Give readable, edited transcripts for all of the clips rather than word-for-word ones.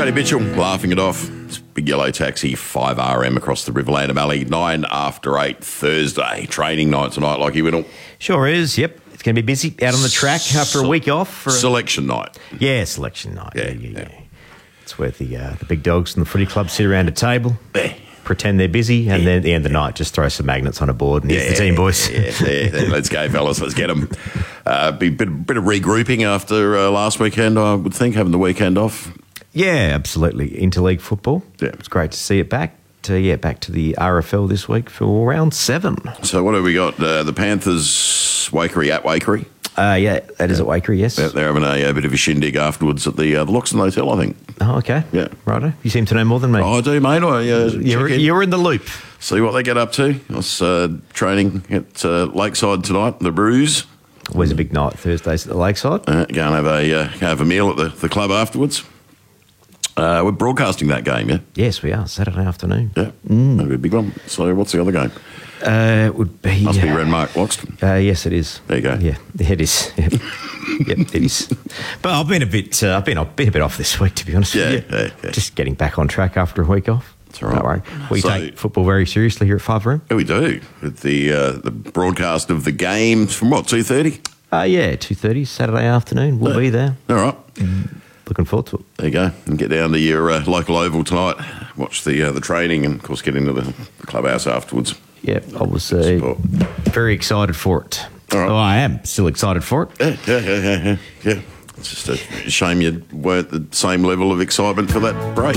Jody Mitchell laughing it off. It's Big Yellow Taxi, 5RM across the Riverland Valley, 9 after 8 Thursday. Training night tonight, Lockie Whittle. Sure is, yep. It's going to be busy out on the track after a week off. Selection night. Yeah, selection night. Yeah. It's where the big dogs and the footy club sit around a table, pretend they're busy, and then at the end of the night just throw some magnets on a board and here's the team, boys. Yeah. Let's go, fellas. Let's get them. Be a bit of regrouping after last weekend, I would think, having the weekend off. Yeah, absolutely. Interleague football. Yeah. It's great to see it back. Back to the RFL this week for round 7. So what have we got? The Panthers, Waikerie at Waikerie. That is at Waikerie, yes. They're having a bit of a shindig afterwards at the Loxton Hotel, I think. Oh, okay. Yeah. Righto. You seem to know more than me. Oh, I do, mate. You're in the loop. See what they get up to. I was training at Lakeside tonight, the Brews. Always a big night, Thursdays at the Lakeside. Go and have a meal at the club afterwards. We're broadcasting that game, yeah? Yes, we are. Saturday afternoon. Yeah, that'll be a big one. So what's the other game? It would be... Must be Renmark Loxton. Yes, it is. There you go. Yeah, it is. Yep, it is. But I've been a bit off this week, to be honest with you. Yeah. Just getting back on track after a week off. That's all right. Don't worry. We take football very seriously here at 5RM. Yeah, we do. With the broadcast of the games from what, 2:30? 2:30 Saturday afternoon. We'll be there. All right. Looking forward to it. There you go. And get down to your local oval tonight. Watch the training and, of course, get into the clubhouse afterwards. Yeah, I was very excited for it. All right. Oh, I am still excited for it. Yeah. It's just a shame you weren't the same level of excitement for that break.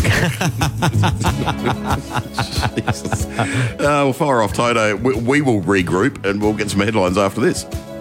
We'll fire off Toto. We will regroup and we'll get some headlines after this.